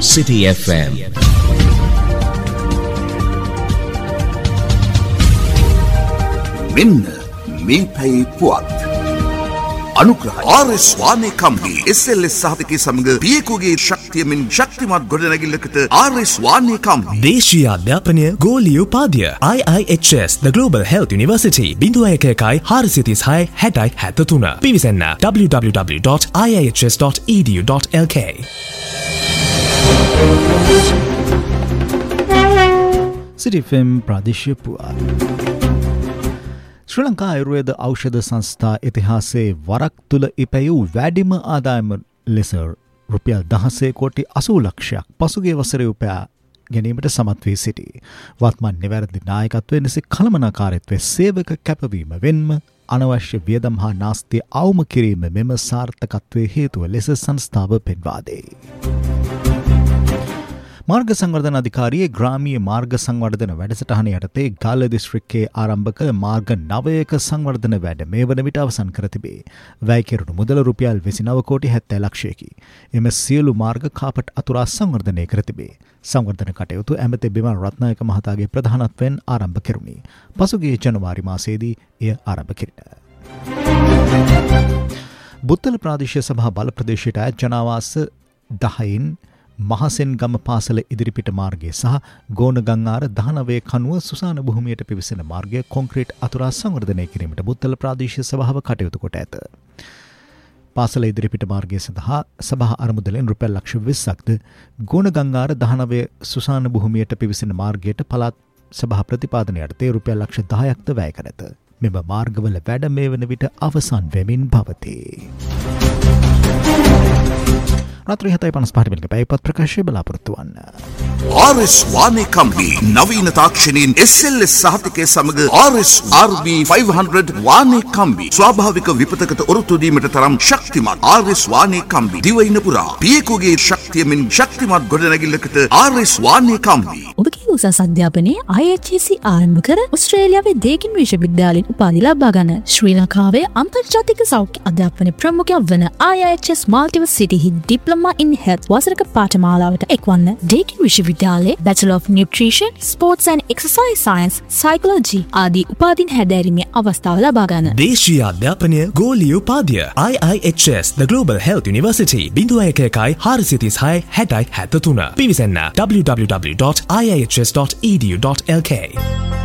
City FM. මෙන්න මේ පැයේ පුවත් අනුග්‍රහය RS වානේ කම්පනි SLS සහතිකයේ සමග පියකුගේ ශක්තියමින් ශක්තිමත් ගොඩනැගිල්ලකට RS වානේ කම්පනි දේශීය අධ්‍යාපනය ගෝලීය උපාධිය IIHS The Global Health University 01166063 පිවිසන්න www.iihs.edu.lk City FM ප්‍රාදේශීය පුවත් ශ්‍රී ලංකා ආයුර්වේද ඖෂධ සංස්ථා ඉතිහාසයේ වරක් තුල ඉපැයූ වැඩිම ආදායම ලෙස රුපියල් 16 කෝටි 80 ලක්ෂයක් පසුගිය වසරේ උපයා ගැනීමට සමත් වී සිටී. වත්මන් නිවැරදි නායකත්වයේ නිසි කළමනාකාරීත්වයේ සේවක කැපවීම වෙන්ම අනවශ්‍ය වියදම් හා නාස්තිය අවම කිරීම මෙම සාර්ථකත්වයේ හේතුව ලෙස සංස්ථාව පෙන්වා දෙයි. මාර්ග සංවර්ධන අධිකාරියේ ග්‍රාමීය මාර්ග සංවර්ධන වැඩසටහන යටතේ ගාල්ල දිස්ත්‍රික්කයේ ආරම්භ කළ මාර්ග 9ක සංවර්ධන වැඩ මේ වන විට අවසන් කර තිබේ. වැය කෙරුණු මුදල රුපියල් 29 කෝටි 70 ලක්ෂයකි. එම සියලු මාර්ග කාපට් අතුරා සංවර්ධනය කර තිබේ. සංවර්ධන කටයුතු ඇමති බිමල් රත්නායක මහතාගේ ප්‍රධානත්වයෙන් ආරම්භ කෙරුණි. පසුගිය ජනවාරි මාසයේදී එය ආරම්භ කෙරිණ. බුත්තල ප්‍රාදේශීය සභා බල ප්‍රදේශයට අයත් ජනාවාස 10න් මහසෙන්ගම පාසල ඉදිරිපිට මාර්ගය සහ ගෝනගංආර 19 කනුව සුසාන භූමියට පිවිසෙන මාර්ගය කොන්ක්‍රීට් අතුරා සංවර්ධනය කිරීමට බුත්තල ප්‍රාදේශීය සභාව කටයුතු කොට ඇත. පාසල ඉදිරිපිට මාර්ගය සඳහා සභා අරමුදලෙන් රුපියල් ලක්ෂ 20ක්ද ගෝනගංආර 19 සුසාන භූමියට පිවිසෙන මාර්ගයට පළාත් සභා ප්‍රතිපාදන යටතේ රුපියල් ලක්ෂ 10ක්ද වැය කර ඇත. මෙම මාර්ගවල වැඩ මේ වන විට අවසන් වෙමින් පවතී. රාත්‍රී 7:55 වෙනික පැයපත් ප්‍රකාශය බලාපොරොත්තු වන්න. RS වානේ කම්පනි නවීන තාක්ෂණයෙන් SLS සහතිකයේ සමග RS RB 500 වානේ කම්බි ස්වාභාවික විපතකට ඔරොත්තු දීමට තරම් ශක්තිමත් RS වානේ කම්බි දිවයින පුරා පියකුගේ ශක්තියමින් ශක්තිමත් ගොඩනැගිල්ලකට RS වානේ කම්බි. ඔබගේ උසස් අධ්‍යාපනයේ IHC ආරම්භ කර ඕස්ට්‍රේලියාවේ දේකින් විශ්වවිද්‍යාලයෙන් උපාධි ලබා ගන්න ශ්‍රී ලංකාවේ අන්තර්ජාතික සෞඛ්‍ය අධ්‍යාපන ප්‍රමුඛයා වන IHS Multiversity Diploma in Health වසරක පාඨමාලාවට එක්වන්න දේකින් විශ්වවිද්‍යාලයේ Bachelor of Nutrition, Sports and Exercise Science, Psychology ආදී උපාධීන් හැදෑරීමේ අවස්ථාව ලබා ගන්න. දේශීය අධ්‍යාපනය ගෝලීය උපාධිය IIHS The Global Health University 01166063 පිවිසන්න www.iihs.edu.lk